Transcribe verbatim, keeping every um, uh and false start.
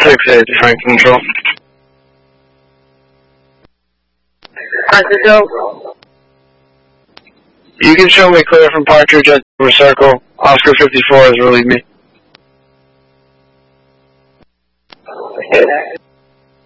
six eight, Frank Control. Francisco? You can show me clear from Partridge at Silver Circle. Oscar fifty-four has relieved me. Okay.